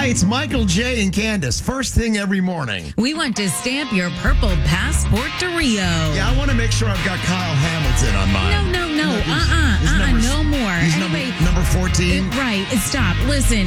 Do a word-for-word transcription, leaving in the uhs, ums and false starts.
Hey, it's Michael, Jay, and Candace. First thing every morning. We want to stamp your purple passport to Rio. Yeah, I want to make sure I've got Kyle Hamilton on mine. No, no, no. He's- Uh-uh. he's Uh-uh. number- No more. He's Anyway, number, number fourteen. Right. Stop. Listen,